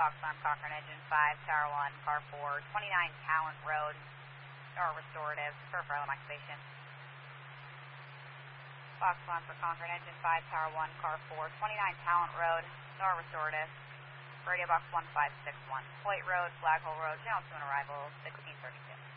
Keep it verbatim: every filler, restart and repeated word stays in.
Foxtrot, Cochrane, engine five, tower one, car four, twenty-nine Talent Road, or restorative, for further activation. Foxtrot for Cochrane, engine five, tower one, car four, twenty-nine Talent Road, or restorative, radio box one five six one, Hoyt Road, Flaghole Road, channel two on arrival, sixteen thirty-two.